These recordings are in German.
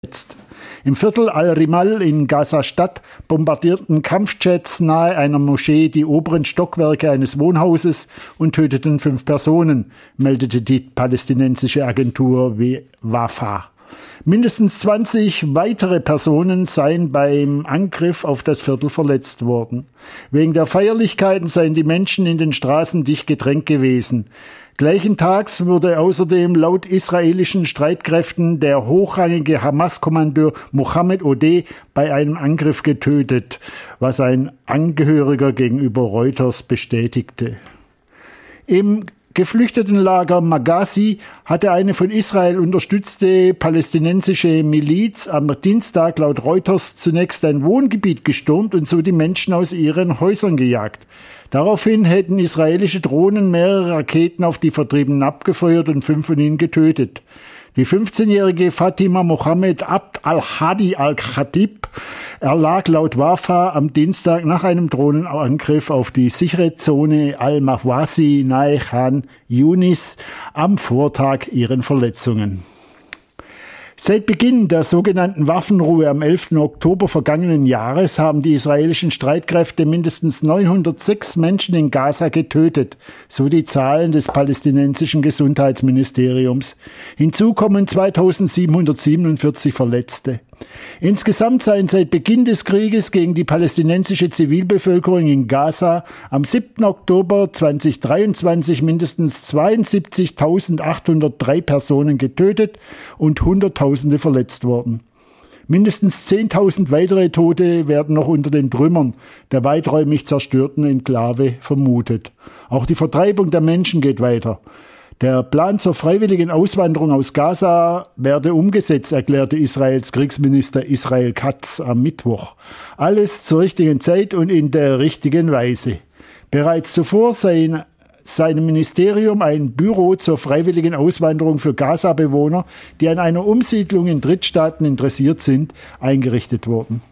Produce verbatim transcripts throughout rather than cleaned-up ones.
Im Viertel Al-Rimal in Gaza-Stadt bombardierten Kampfjets nahe einer Moschee die oberen Stockwerke eines Wohnhauses und töteten fünf Personen, meldete die palästinensische Agentur Wafa. Mindestens zwanzig weitere Personen seien beim Angriff auf das Viertel verletzt worden. Wegen der Feierlichkeiten seien die Menschen in den Straßen dicht gedrängt gewesen. Gleichen Tags wurde außerdem laut israelischen Streitkräften der hochrangige Hamas-Kommandeur Mohammed Odeh bei einem Angriff getötet, was ein Angehöriger gegenüber Reuters bestätigte. Im Geflüchtetenlager Maghazi hatte eine von Israel unterstützte palästinensische Miliz am Dienstag laut Reuters zunächst ein Wohngebiet gestürmt und so die Menschen aus ihren Häusern gejagt. Daraufhin hätten israelische Drohnen mehrere Raketen auf die Vertriebenen abgefeuert und fünf von ihnen getötet. Die fünfzehnjährige Fatima Mohammed Abd al-Hadi al-Khatib erlag laut Wafa am Dienstag nach einem Drohnenangriff auf die sichere Zone Al-Mawasi nahe Khan Yunis am Vortag ihren Verletzungen. Seit Beginn der sogenannten Waffenruhe am elften Oktober vergangenen Jahres haben die israelischen Streitkräfte mindestens neunhundertsechs Menschen in Gaza getötet, so die Zahlen des palästinensischen Gesundheitsministeriums. Hinzu kommen zweitausendsiebenhundertsiebenundvierzig Verletzte. Insgesamt seien seit Beginn des Krieges gegen die palästinensische Zivilbevölkerung in Gaza am siebten Oktober zweitausenddreiundzwanzig mindestens zweiundsiebzigtausendachthundertdrei Personen getötet und Hunderttausende verletzt worden. Mindestens zehntausend weitere Tote werden noch unter den Trümmern der weiträumig zerstörten Enklave vermutet. Auch die Vertreibung der Menschen geht weiter. Der Plan zur freiwilligen Auswanderung aus Gaza werde umgesetzt, erklärte Israels Kriegsminister Israel Katz am Mittwoch. Alles zur richtigen Zeit und in der richtigen Weise. Bereits zuvor sei in seinem Ministerium ein Büro zur freiwilligen Auswanderung für Gaza-Bewohner, die an einer Umsiedlung in Drittstaaten interessiert sind, eingerichtet worden.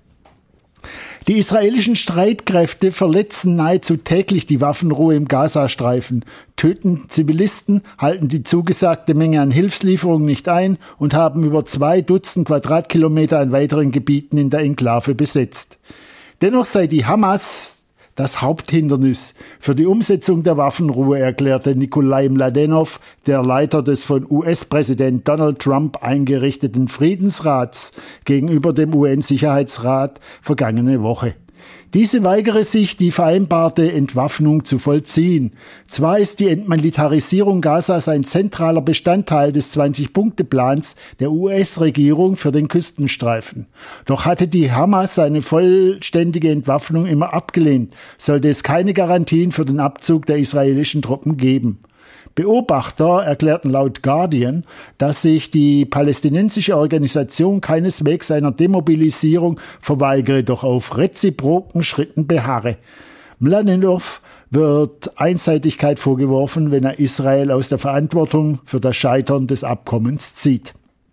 Die israelischen Streitkräfte verletzen nahezu täglich die Waffenruhe im Gazastreifen, töten Zivilisten, halten die zugesagte Menge an Hilfslieferungen nicht ein und haben über zwei Dutzend Quadratkilometer an weiteren Gebieten in der Enklave besetzt. Dennoch sei die Hamas das Haupthindernis für die Umsetzung der Waffenruhe, erklärte Nikolai Mladenov, der Leiter des von U S-Präsident Donald Trump eingerichteten Friedensrats, gegenüber dem U N-Sicherheitsrat vergangene Woche. Diese weigere sich, die vereinbarte Entwaffnung zu vollziehen. Zwar ist die Entmilitarisierung Gazas ein zentraler Bestandteil des zwanzig-Punkte-Plans der U S-Regierung für den Küstenstreifen. Doch hatte die Hamas eine vollständige Entwaffnung immer abgelehnt, sollte es keine Garantien für den Abzug der israelischen Truppen geben. Beobachter erklärten laut Guardian, dass sich die palästinensische Organisation keineswegs einer Demobilisierung verweigere, doch auf reziproken Schritten beharre. Mladenov wird Einseitigkeit vorgeworfen, wenn er Israel aus der Verantwortung für das Scheitern des Abkommens zieht.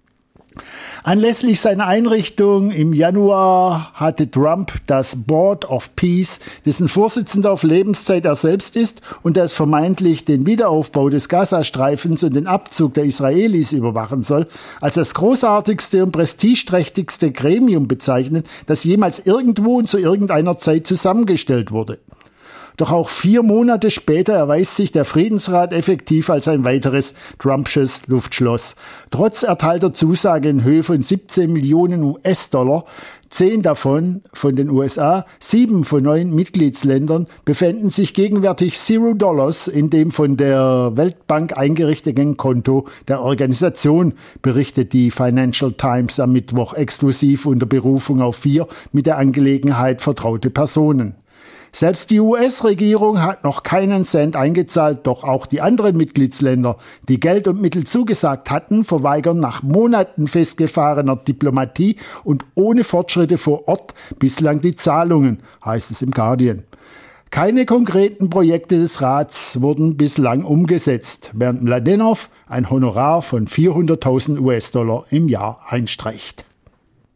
Anlässlich seiner Einrichtung im Januar hatte Trump das Board of Peace, dessen Vorsitzender auf Lebenszeit er selbst ist und das vermeintlich den Wiederaufbau des Gazastreifens und den Abzug der Israelis überwachen soll, als das großartigste und prestigeträchtigste Gremium bezeichnet, das jemals irgendwo und zu irgendeiner Zeit zusammengestellt wurde. Doch auch vier Monate später erweist sich der Friedensrat effektiv als ein weiteres Trumpsches Luftschloss. Trotz erteilter Zusage in Höhe von siebzehn Millionen U S-Dollar, zehn davon von den U S A, sieben von neun Mitgliedsländern, befänden sich gegenwärtig Zero Dollars in dem von der Weltbank eingerichteten Konto der Organisation, berichtet die Financial Times am Mittwoch exklusiv unter Berufung auf vier mit der Angelegenheit vertraute Personen. Selbst die U S-Regierung hat noch keinen Cent eingezahlt, doch auch die anderen Mitgliedsländer, die Geld und Mittel zugesagt hatten, verweigern nach Monaten festgefahrener Diplomatie und ohne Fortschritte vor Ort bislang die Zahlungen, heißt es im Guardian. Keine konkreten Projekte des Rats wurden bislang umgesetzt, während Mladenov ein Honorar von vierhunderttausend U S-Dollar im Jahr einstreicht.